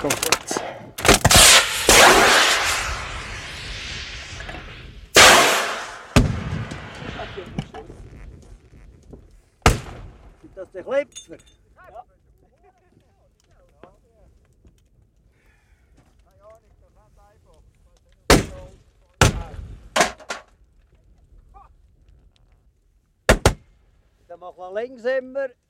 Gut. Ist das der Klepfer? Ja. Dann machen wir links immer.